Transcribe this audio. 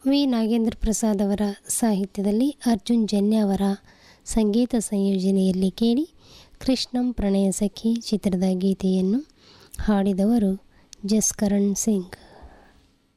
V Nagendra Prasad ಅವರ ಸಾಹಿತ್ಯದಲ್ಲಿ ಅರ್ಜುನ್ ಜನ್ಯ ಅವರ ಸಂಗೀತ ಸಂಯೋಜನೆಯಲ್ಲಿ ಕೇಳಿ ಕೃಷ್ಣಂ ಪ್ರಣಯ ಸಖಿ ಚಿತ್ರದ ಗೀತೆಯನ್ನು ಹಾಡಿದವರು ಜಸ್ಕರಣ್ ಸಿಂಗ್.